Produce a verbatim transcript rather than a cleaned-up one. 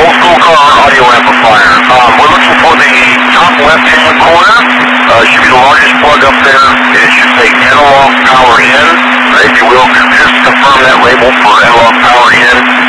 old school car audio amplifier. Um, we're looking for the top left-hand corner. Uh, should be the largest plug up there. It should say analog power in. If you will, just confirm that label for analog power in.